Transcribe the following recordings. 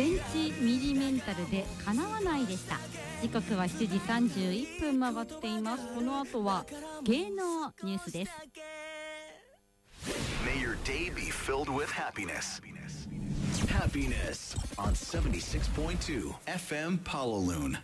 センチミリメンタルで叶わないでした。時刻は7時31分回っています。この後は芸能ニュースです。 May your day be filled with happiness. Happiness on 76.2 FM Pawaloon.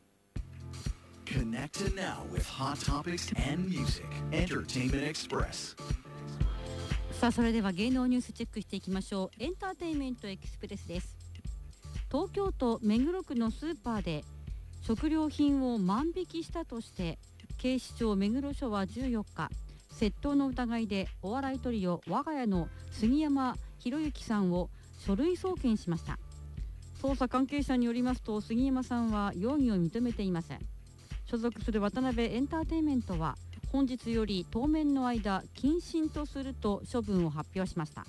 Connect now with hot topics and music. Entertainment Express. さあ、それでは芸能ニュースチェックしていきましょう。エンターテインメントエクスプレスです。東京都目黒区のスーパーで食料品を万引きしたとして警視庁目黒署は14日、窃盗の疑いでお笑いトリオ我が家の杉山博之さんを書類送検しました。捜査関係者によりますと、杉山さんは容疑を認めていません。所属する渡辺エンターテインメントは本日より当面の間謹慎とすると処分を発表しました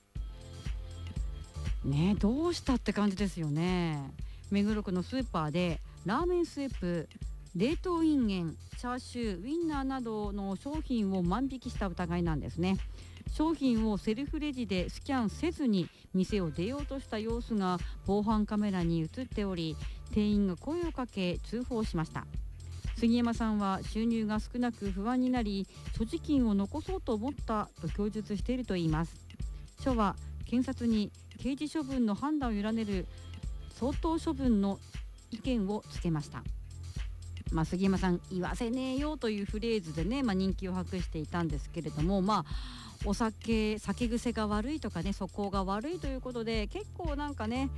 ね。どうしたって感じですよね。目黒区のスーパーでラーメンスープ、冷凍インゲン、チャーシュー、ウインナーなどの商品を万引きした疑いなんですね。商品をセルフレジでスキャンせずに店を出ようとした様子が防犯カメラに映っており、店員が声をかけ通報しました。杉山さんは収入が少なく不安になり所持金を残そうと思ったと供述しているといいます。署は検察に刑事処分の判断を委ねる相当処分の意見をつけました。杉山さん言わせねえよというフレーズでね、人気を博していたんですけれども、酒癖が悪いとかね、素行が悪いということで結構なんかね、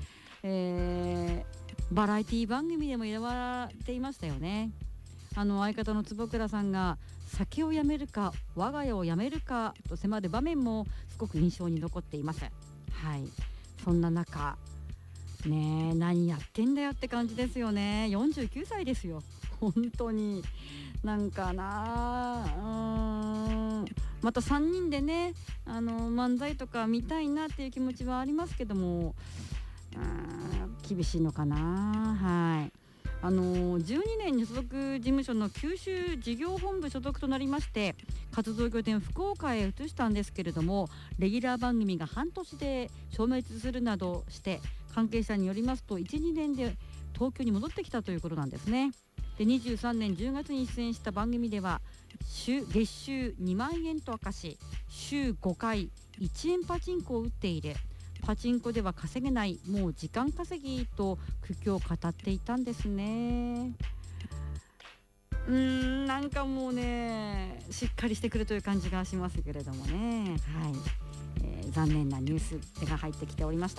バラエティ番組でも選ばれていましたよね。相方の坪倉さんが酒をやめるか我が家をやめるかと迫る場面もすごく印象に残っています。はい、そんな中ね、何やってんだよって感じですよね。49歳ですよ。本当になんかな、また3人でね漫才とか見たいなっていう気持ちはありますけども、厳しいのかな。はい、12年に所属事務所の九州事業本部所属となりまして活動拠点福岡へ移したんですけれども、レギュラー番組が半年で消滅するなどして関係者によりますと 1,2 年で東京に戻ってきたということなんですね。で23年10月に出演した番組では月収2万円と明かし、週5回1円パチンコを打っている、パチンコでは稼げない、もう時間稼ぎと苦境を語っていたんですね。なんかもうねしっかりしてくるという感じがしますけれどもね。はい、残念なニュースが入ってきておりました。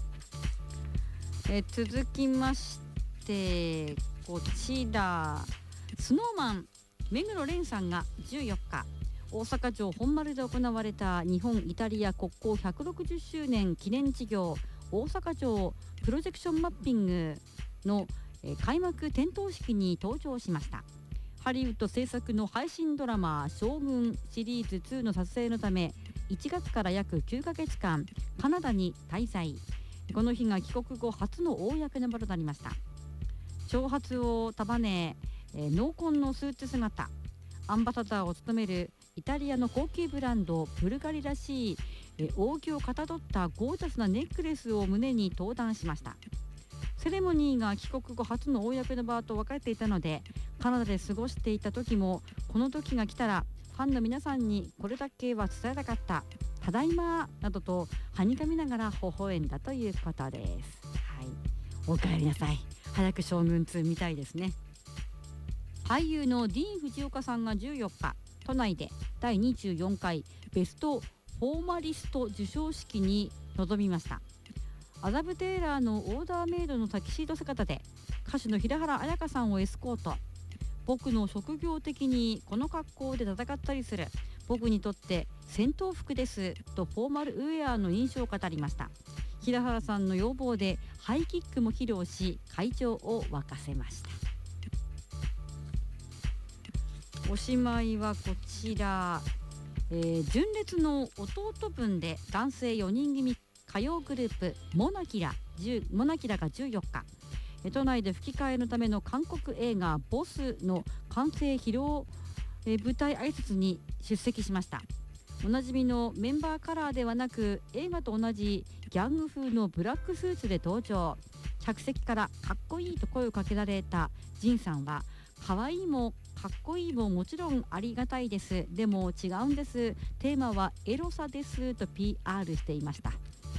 続きましてこちら、スノーマン目黒蓮さんが14日大阪城本丸で行われた日本イタリア国交160周年記念事業大阪城プロジェクションマッピングの開幕点灯式に登場しました。ハリウッド制作の配信ドラマ将軍シリーズ2の撮影のため1月から約9ヶ月間カナダに滞在。この日が帰国後初の公の場となりました。長髪を束ね、濃紺のスーツ姿、アンバサダーを務めるイタリアの高級ブランドブルガリらしい、扇をかたどったゴージャスなネックレスを胸に登壇しました。セレモニーが帰国後初の公の場と分かれていたので、カナダで過ごしていた時もこの時が来たらファンの皆さんにこれだけは伝えたかった、ただいまなどとはにかみながら微笑んだということです。はい、お帰りなさい。早く将軍2見たいですね。俳優のディーン・フジオカさんが14日都内で第24回ベストフォーマリスト授賞式に臨みました。麻布テーラーのオーダーメイドのタキシード姿で歌手の平原綾香さんをエスコート。僕の職業的にこの格好で戦ったりする、僕にとって戦闘服ですとフォーマルウェアの印象を語りました。平原さんの要望でハイキックも披露し会場を沸かせました。おしまいはこちら、純烈の弟分で男性4人組歌謡グループモナキラが14日都内で吹き替えのための韓国映画ボスの完成披露、舞台挨拶に出席しました。おなじみのメンバーカラーではなく映画と同じギャング風のブラックスーツで登場。客席からかっこいいと声をかけられたジンさんは、可愛いもかっこいいももちろんありがたいです、でも違うんです、テーマはエロさですと PR していました。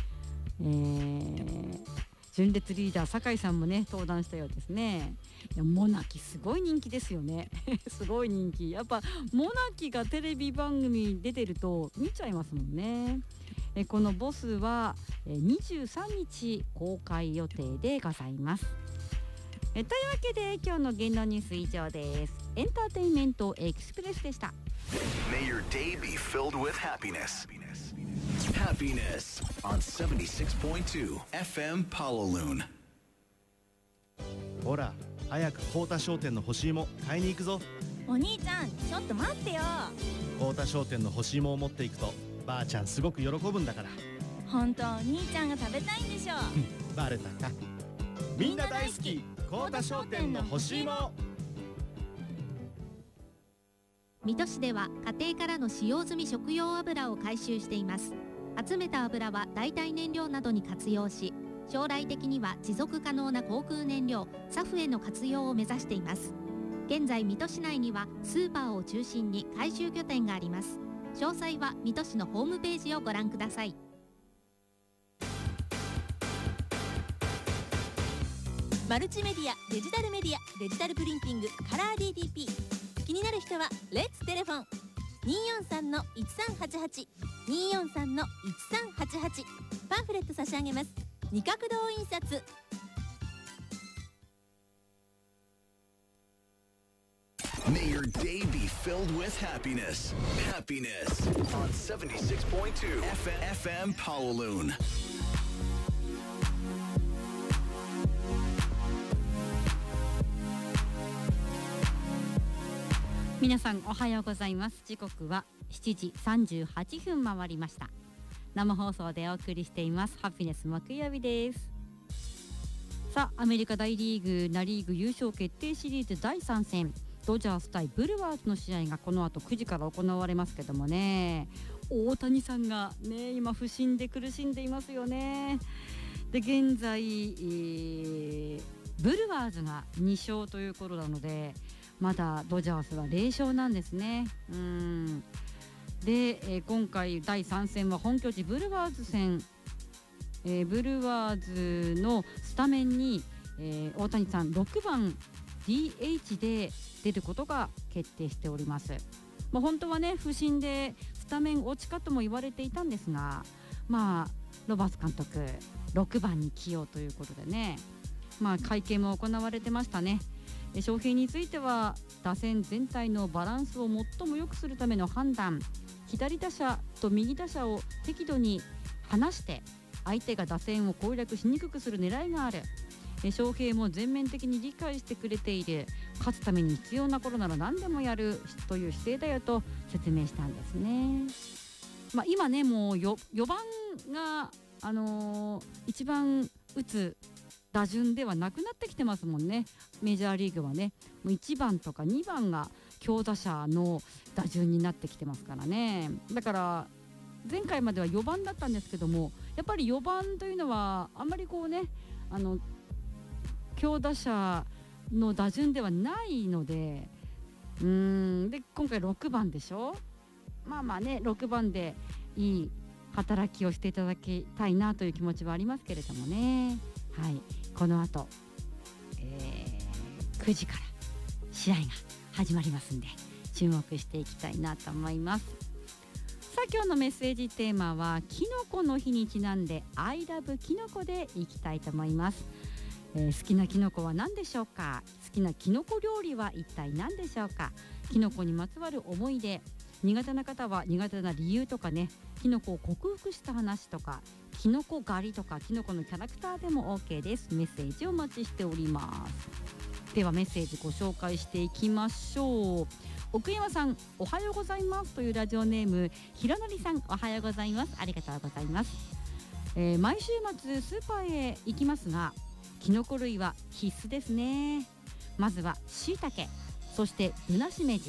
純烈リーダー酒井さんもね登壇したようですね。いやモナキすごい人気ですよねすごい人気。やっぱモナキがテレビ番組に出てると見ちゃいますもんね。このボスは23日公開予定でございます。というわけで今日の芸能ニュース以上です。エンターテインメントエクスプレスでした。 May your day be filled with happiness. Happiness on 76.2 FM Pallaloon. ほら早く幸田商店の干し芋買いに行くぞ。 お兄ちゃんちょっと待ってよ。 幸田商店の干し芋を持っていくとばあちゃんすごく喜ぶんだから。 本当お兄ちゃんが食べたいんでしょ。 バレたか。みんな大好き幸田商店の干し芋。 水戸市では家庭からの使用済み食用油を回収しています。集めた油は代替燃料などに活用し、将来的には持続可能な航空燃料SAFへの活用を目指しています。現在水戸市内にはスーパーを中心に回収拠点があります。詳細は水戸市のホームページをご覧ください。 マルチメディア、デジタルメディア、デジタルプリンティング、カラー DTP。 気になる人はレッツテレフォン 243-1388 243-1388。 パンフレット差し上げます。二角堂印刷。 May your day be filled with happiness. Happiness on 76.2 FM Pallaloon. 皆さんおはようございます。時刻は7時38分回りました。生放送でお送りしていますハピネス木曜日です。さあアメリカ大リーグナリーグ優勝決定シリーズ第3戦、ドジャース対ブルワーズの試合がこの後9時から行われますけどもね、大谷さんがね今不振で苦しんでいますよね。で現在、ブルワーズが2勝ということなので、まだドジャースは0勝なんですね。で、今回第3戦は本拠地ブルワーズ戦、ブルワーズのスタメンに、大谷さん6番 DH で出ることが決定しております。本当はね不振でスタメン落ちかとも言われていたんですが、ロバーツ監督6番に起用ということでね、会見も行われてましたね。翔平については打線全体のバランスを最も良くするための判断、左打者と右打者を適度に離して相手が打線を攻略しにくくする狙いがある。翔平も全面的に理解してくれている。勝つために必要な頃なら何でもやるという姿勢だよと説明したんですね。今ねもう4番が、一番打つ打順ではなくなってきてますもんね。メジャーリーグはねもう1番とか2番が強打者の打順になってきてますからね。だから前回までは4番だったんですけども、やっぱり4番というのはあんまりこうね強打者の打順ではないので、で今回6番でしょ。6番でいい働きをしていただきたいなという気持ちはありますけれどもね。はい、この後、9時から試合が始まりますんで注目していきたいなと思います。さあ今日のメッセージテーマはキノコの日にちなんで I love キノコでいきたいと思います。好きなキノコは何でしょうか。好きなキノコ料理は一体何でしょうか。キノコにまつわる思い出、苦手な方は苦手な理由とかね、キノコを克服した話とか、キノコ狩りとかキノコのキャラクターでも OK です。メッセージをお待ちしております。ではメッセージご紹介していきましょう。奥山さんおはようございますというラジオネーム、ひろのりさんおはようございます。ありがとうございます。毎週末スーパーへ行きますがキノコ類は必須ですね。まずは椎茸、そしてぶなしめじ、